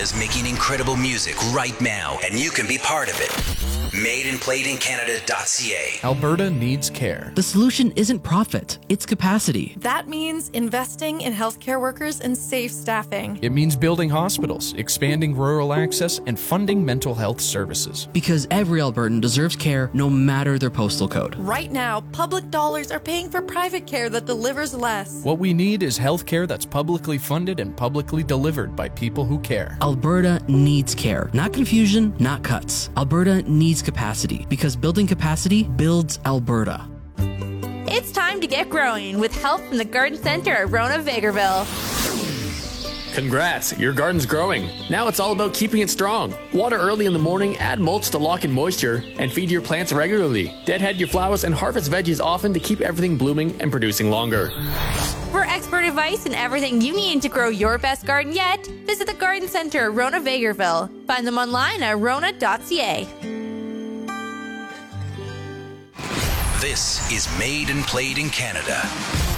Canada's making incredible music right now, and you can be part of it. MadeandPlayedInCanada.ca. Alberta needs care. The solution isn't profit, it's capacity. That means investing in healthcare workers and safe staffing. It means building hospitals, expanding rural access, and funding mental health services. Because every Albertan deserves care no matter their postal code. Right now, public dollars are paying for private care that delivers less. What we need is health care that's publicly funded and publicly delivered by people who care. Alberta needs care. Not confusion, not cuts. Alberta needs capacity, because building capacity builds Alberta. It's time to get growing with help from the Garden Center at Rona-Vegreville. Congrats, your garden's growing. Now it's all about keeping it strong. Water early in the morning, add mulch to lock in moisture, and feed your plants regularly. Deadhead your flowers and harvest veggies often to keep everything blooming and producing longer. For expert advice and everything you need to grow your best garden yet, visit the Garden Center at Rona-Vegreville. Find them online at rona.ca. This is Made and Played in Canada.